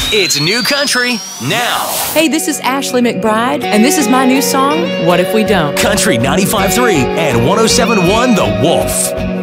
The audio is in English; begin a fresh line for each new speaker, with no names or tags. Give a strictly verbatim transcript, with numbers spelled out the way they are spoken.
It's new country now.
Hey, this is Ashley McBride, and this is my new song, What If We Don't?
Country ninety-five point three and one oh seven point one The Wolf.